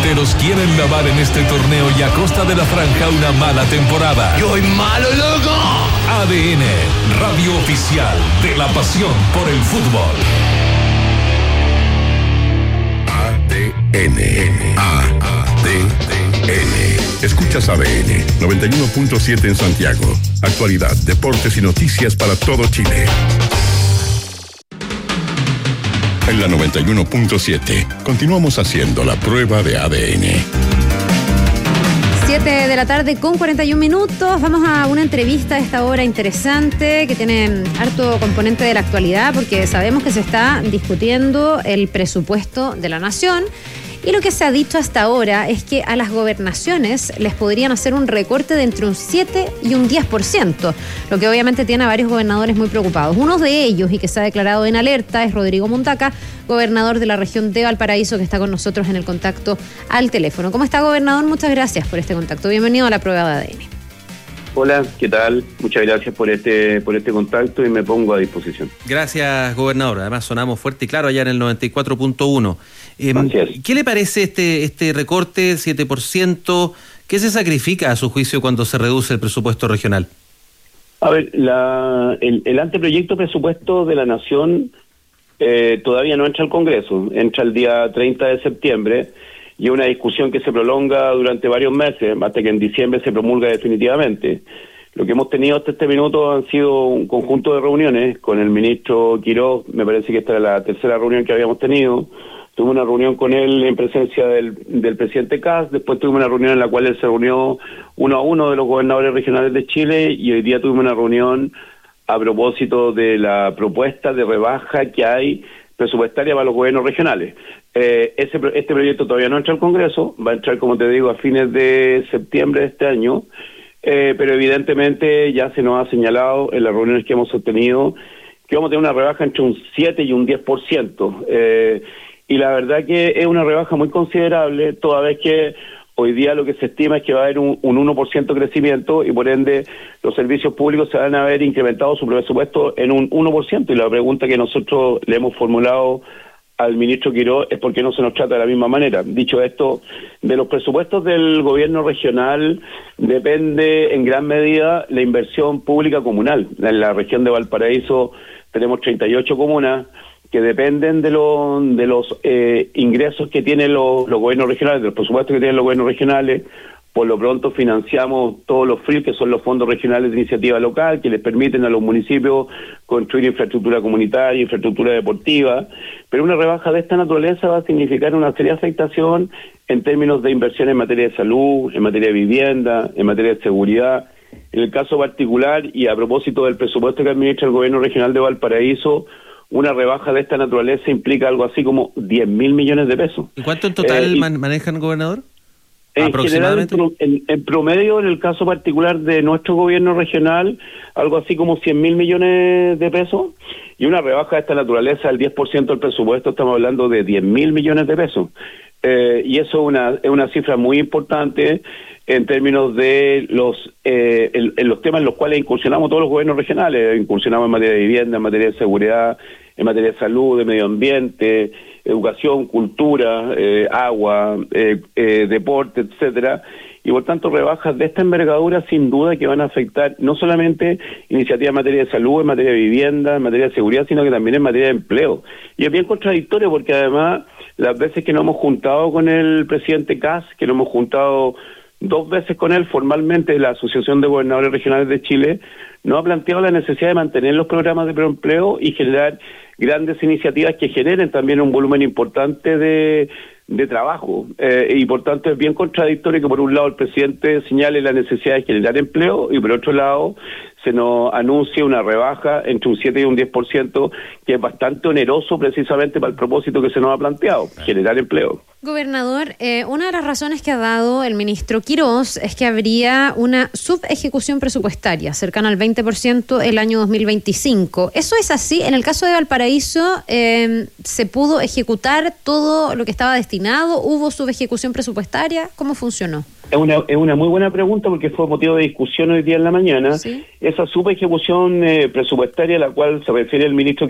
delanteros quieren lavar en este torneo y a costa de la franja una mala temporada. ¡Yo soy malo, loco! ADN, radio oficial de la pasión por el fútbol. ADN. Escuchas ADN 91.7 en Santiago. Actualidad, deportes y noticias para todo Chile. En la 91.7 continuamos haciendo la prueba de ADN. 7 de la tarde con 41 minutos. Vamos a una entrevista a esta hora interesante que tiene harto componente de la actualidad, porque sabemos que se está discutiendo el presupuesto de la nación. Y lo que se ha dicho hasta ahora es que a las gobernaciones les podrían hacer un recorte de entre un 7 y un 10%, lo que obviamente tiene a varios gobernadores muy preocupados. Uno de ellos, y que se ha declarado en alerta, es Rodrigo Muntaca, gobernador de la región de Valparaíso, que está con nosotros en el contacto al teléfono. ¿Cómo está, gobernador? Muchas gracias por este contacto. Bienvenido a la prueba de ADN. Hola, ¿qué tal? Muchas gracias por este contacto y me pongo a disposición. Gracias, gobernador. Además sonamos fuerte y claro allá en el 94.1. ¿Qué le parece este recorte, 7%? ¿Qué se sacrifica a su juicio cuando se reduce el presupuesto regional? A ver, el anteproyecto presupuesto de la Nación todavía no entra al Congreso, entra el día 30 de septiembre y es una discusión que se prolonga durante varios meses, hasta que en diciembre se promulga definitivamente. Lo que hemos tenido hasta este minuto han sido un conjunto de reuniones con el ministro Quiroz. Me parece que esta era la tercera reunión que habíamos tenido. Tuve una reunión con él en presencia del presidente Kast, después tuvimos una reunión en la cual él se reunió uno a uno de los gobernadores regionales de Chile, y hoy día tuvimos una reunión a propósito de la propuesta de rebaja que hay presupuestaria para los gobiernos regionales. Este proyecto todavía no entra al Congreso, va a entrar, como te digo, a fines de septiembre de este año, pero evidentemente ya se nos ha señalado en las reuniones que hemos obtenido que vamos a tener una rebaja entre un 7 y un 10%. Y la verdad que es una rebaja muy considerable, toda vez que hoy día lo que se estima es que va a haber un 1% de crecimiento y por ende los servicios públicos se van a ver incrementado su presupuesto en un 1%. Y la pregunta que nosotros le hemos formulado al ministro Quiroz es por qué no se nos trata de la misma manera. Dicho esto, de los presupuestos del gobierno regional depende en gran medida la inversión pública comunal. En la región de Valparaíso tenemos 38 comunas que dependen de los ingresos que tienen los gobiernos regionales, de los presupuestos que tienen los gobiernos regionales. Por lo pronto financiamos todos los FRIL, que son los fondos regionales de iniciativa local, que les permiten a los municipios construir infraestructura comunitaria, infraestructura deportiva. Pero una rebaja de esta naturaleza va a significar una seria afectación en términos de inversión en materia de salud, en materia de vivienda, en materia de seguridad. En el caso particular, y a propósito del presupuesto que administra el gobierno regional de Valparaíso, una rebaja de esta naturaleza implica algo así como 10.000 millones de pesos. ¿Y cuánto en total manejan, gobernador? Aproximadamente. En promedio, en el caso particular de nuestro gobierno regional, algo así como 100.000 millones de pesos, y una rebaja de esta naturaleza del 10% del presupuesto, estamos hablando de 10.000 millones de pesos. Y eso es una cifra muy importante en términos de en los temas en los cuales incursionamos todos los gobiernos regionales. Incursionamos en materia de vivienda, en materia de seguridad, en materia de salud, de medio ambiente, educación, cultura, agua, deporte, etcétera. Y por tanto, rebajas de esta envergadura sin duda que van a afectar no solamente iniciativas en materia de salud, en materia de vivienda, en materia de seguridad, sino que también en materia de empleo. Y es bien contradictorio porque además las veces que nos hemos juntado con el presidente Kast, que nos hemos juntado 2 veces con él formalmente, la Asociación de Gobernadores Regionales de Chile nos ha planteado la necesidad de mantener los programas de preempleo y generar grandes iniciativas que generen también un volumen importante de trabajo, y por tanto es bien contradictorio que por un lado el presidente señale la necesidad de generar empleo y por otro lado se nos anuncia una rebaja entre un 7 y un 10%, que es bastante oneroso precisamente para el propósito que se nos ha planteado, generar empleo. Gobernador, una de las razones que ha dado el ministro Quiroz es que habría una subejecución presupuestaria cercana al 20% el año 2025. ¿Eso es así? En el caso de Valparaíso, ¿se pudo ejecutar todo lo que estaba destinado? ¿Hubo subejecución presupuestaria? ¿Cómo funcionó? Es una muy buena pregunta porque fue motivo de discusión hoy día en la mañana. ¿Sí? Esa subejecución presupuestaria a la cual se refiere el ministro